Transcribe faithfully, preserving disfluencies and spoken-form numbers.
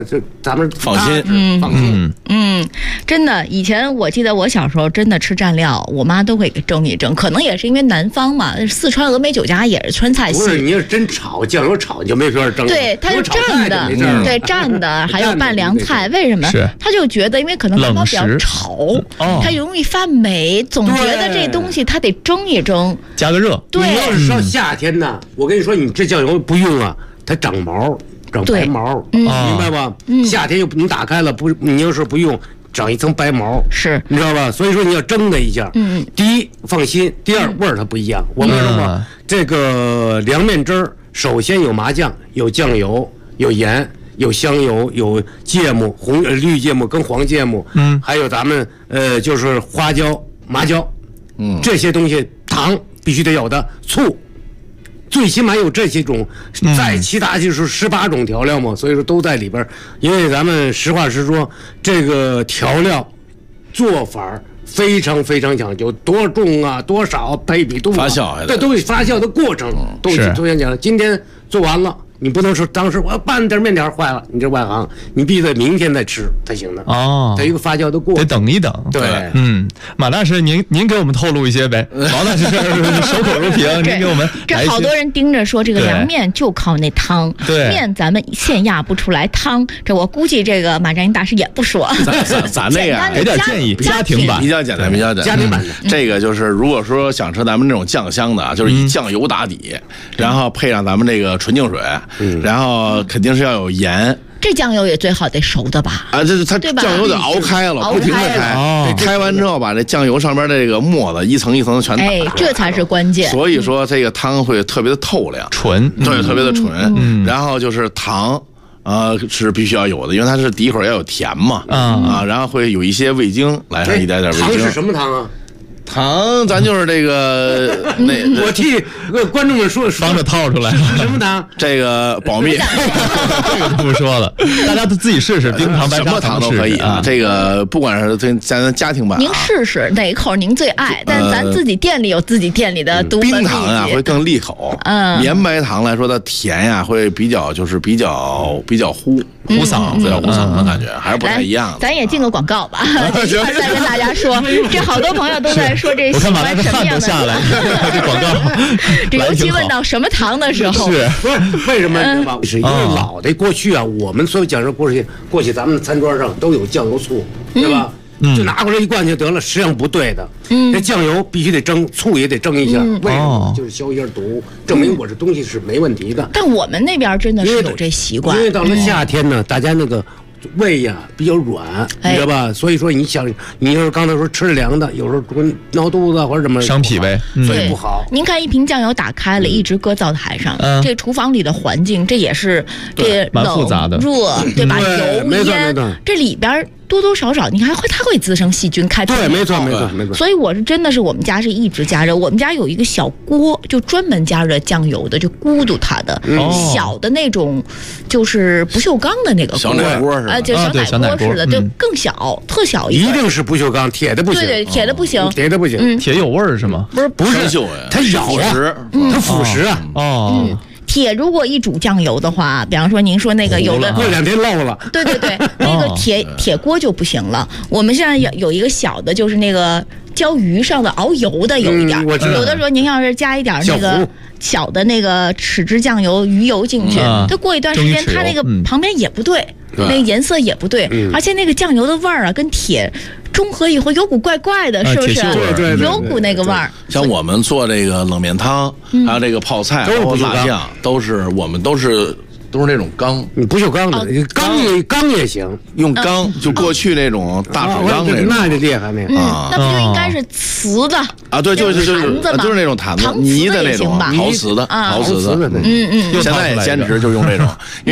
这咱们放心， 嗯，放心， 嗯，真的，以前我记得我小时候真的吃蘸料，我妈都会给蒸一蒸，可能也是因为南方嘛，四川峨眉酒家也是川菜系。 不是，你要真炒酱油炒，你就没法蒸。 对，它是蘸的，对蘸的，还有拌凉菜。为什么？他就觉得，因为可能南方比较稠，它容易发霉，总觉得这东西它得蒸一蒸， 加个热。 对， 你要是到夏天呢，我跟你说，你这酱油不用啊，它长毛。长白毛，明白吧？嗯、夏天又你打开了，不，你要是不用，长一层白毛， 是， 你知道吧？所以说你要蒸它一下。嗯，第一放心，第二、嗯、味儿它不一样。我们说过，嗯、这个凉面汁儿，首先有麻酱，有酱油，有盐，有香油，有芥末，红绿芥末跟黄芥末，嗯，还有咱们呃就是花椒、麻椒，嗯，这些东西，糖必须得有的，醋。最起码有这些种，在其他就是十八种调料嘛，所以说都在里边。因为咱们实话实说，这个调料做法非常非常讲究，多重啊，多少配比度、啊， 发酵， 这都有发酵的过程，都都先讲了。今天做完了。你不能说当时我半点面条坏了，你这外行，你必须得明天再吃才行的哦。它一个发酵的过程， 得等一等。 对， 嗯，马大师，您您给我们透露一些呗。毛大师守口如瓶，您给我们。 这好多人盯着说这个凉面就靠那汤， 对， 面咱们现压不出来汤，这我估计这个马占英大师也不说。 咱咱咱那个给点建议，家庭版比较简单，比较简单， 家庭版的。 这个就是如果说想吃咱们这种酱香的啊，就是以酱油打底，然后配上咱们这个纯净水，然后。肯定是要有盐， 这酱油也最好得熟的吧？ 啊，这是它酱油得熬开了，不停的开，哦、开完之后把这酱油上边的这个沫子一层一层的全打， 哎，这才是关键。 所以说这个汤会特别的透亮， 纯， 对，特别的纯。嗯、然后就是糖。呃，是必须要有的，因为它是底一会儿要有甜嘛，嗯、啊，然后会有一些味精，来上一点点味精。 糖是什么糖啊？ 糖，咱就是这个那， 我替观众们说帮着套出来了。 什么糖？ 这个保密， 这个不说了，大家都自己试试，冰糖、白什么糖都可以啊。这个不管是咱咱家庭版， 您试试哪口您最爱，但咱自己店里有自己店里的独门秘籍。 冰糖啊会更利口，嗯，绵白糖来说它甜呀会比较就是比较比较糊糊嗓子，糊嗓子的感觉还是不太一样的。 咱也进个广告吧，再跟大家说，这好多朋友都在。说这喜欢什么样的下来这广告， 这尤其问到什么糖的时候， 是不是为什么？嗯、是因为老的过去啊，我们所有讲究过去，过去咱们的餐桌上都有酱油醋，对吧？嗯、就拿过来一罐就得了，实际上不对的。嗯，这酱油必须得蒸，醋也得蒸一下，嗯、为什么？就是消一下毒，证明我这东西是没问题的。 但我们那边真的是有这习惯， 因为到了夏天呢，大家那个。胃呀比较软，你知道吧？所以说你想，你要是刚才说吃凉的，有时候闹肚子或者什么伤脾胃， 所以不好。 您看一瓶酱油打开了，一直搁灶台上，这厨房里的环境，这也是这冷热对吧？油烟，这里边。多多少少，你还会它会滋生细菌，开对，没错没错没错。 所以我是真的是我们家是一直加热，我们家有一个小锅，就专门加热酱油的，就咕嘟它的、嗯、小的那种，就是不锈钢的那个锅小奶锅是吧？ 呃，就小奶锅似的，就更小，特小一个。 一定是不锈钢，铁的不行。 对对，铁的不行， 铁的不行， 铁有味儿是吗？ 不是不是，它咬啊，它腐蚀啊， 哦。 铁如果一煮酱油的话，比方说您说那个有的过两天漏了， 对对对，那个铁铁锅就不行了。我们现在有有一个小的，就是那个浇鱼上的熬油的有一点，有的时候您要是加一点那个小的那个豉汁酱油、鱼油进去，它过一段时间它那个旁边也不对，那个颜色也不对，而且那个酱油的味儿啊跟铁。中和以后有股怪怪的，是不是？有股那个味儿。 像我们做这个冷面汤，还有这个泡菜，包括辣酱，都是我们都是都是那种缸， 不锈钢的，缸也缸也行， 用缸就过去那种大水缸那种， 那就厉害那个啊，那不就应该是瓷的啊？对，就是就是就是那种坛子，泥的那种，陶瓷的，陶瓷的， 嗯嗯， 现在也兼职就用这种。